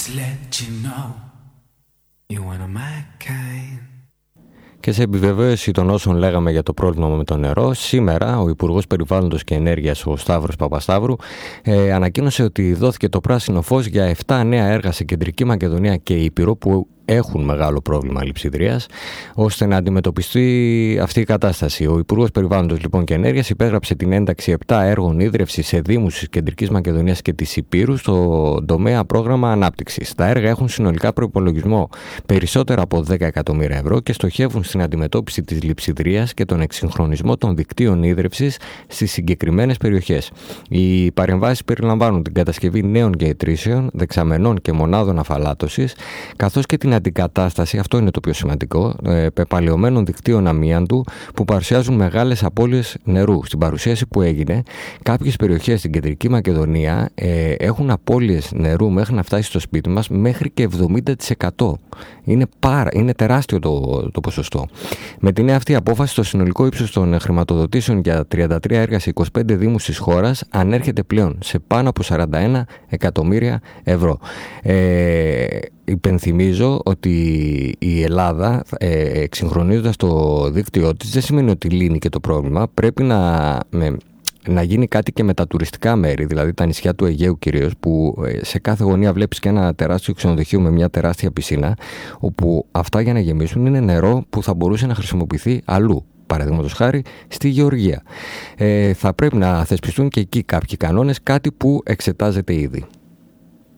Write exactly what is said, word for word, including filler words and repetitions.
Και σε επιβεβαίωση των όσων λέγαμε για το πρόβλημα με το νερό, σήμερα ο Υπουργός Περιβάλλοντος και Ενέργειας, ο Σταύρος Παπασταύρου, ε, ανακοίνωσε ότι δόθηκε το πράσινο φως για επτά νέα έργα σε Κεντρική Μακεδονία και Ήπειρο που έχουν μεγάλο πρόβλημα λειψιδρίας, ώστε να αντιμετωπιστεί αυτή η κατάσταση. Ο Υπουργός Περιβάλλοντος λοιπόν και Ενέργειας υπέγραψε την ένταξη επτά έργων ίδρυυσης σε δήμους της Κεντρικής Μακεδονίας και της Ηπείρου στο τομέα πρόγραμμα ανάπτυξης. Τα έργα έχουν συνολικά προϋπολογισμό περισσότερα από δέκα εκατομμύρια ευρώ και στοχεύουν στην αντιμετώπιση της λειψιδρίας και τον εξυγχρονισμό των δικτύων ίδρυυσης στις συγκεκριμένες περιοχές. Οι παρεμβάσεις περιλαμβάνουν την κατασκευή νέων γειτρήσεων, δεξαμενών και μονάδων αφαλάτωσης, καθώς και την αντικατάσταση, αυτό είναι το πιο σημαντικό, ε, πεπαλαιωμένων δικτύων αμίαντου που παρουσιάζουν μεγάλες απώλειες νερού. Στην παρουσίαση που έγινε, κάποιες περιοχές στην Κεντρική Μακεδονία ε, έχουν απώλειες νερού μέχρι να φτάσει στο σπίτι μας μέχρι και εβδομήντα τοις εκατό. Είναι, πάρα, είναι τεράστιο το, το ποσοστό. Με την νέα αυτή απόφαση, το συνολικό ύψος των χρηματοδοτήσεων για τριάντα τρία έργα σε είκοσι πέντε δήμους της χώρας ανέρχεται πλέον σε πάνω από σαράντα ένα εκατομμύρια ευρώ. Ε, Υπενθυμίζω ότι η Ελλάδα, ε, εξυγχρονίζοντας το δίκτυό της, δεν σημαίνει ότι λύνει και το πρόβλημα. Πρέπει να, με, να γίνει κάτι και με τα τουριστικά μέρη, δηλαδή τα νησιά του Αιγαίου κυρίως, που σε κάθε γωνία βλέπεις και ένα τεράστιο ξενοδοχείο με μια τεράστια πισίνα, όπου αυτά για να γεμίσουν είναι νερό που θα μπορούσε να χρησιμοποιηθεί αλλού. Παραδείγματος χάρη στη Γεωργία. Ε, θα πρέπει να θεσπιστούν και εκεί κάποιοι κανόνες, κάτι που εξετάζεται ήδη.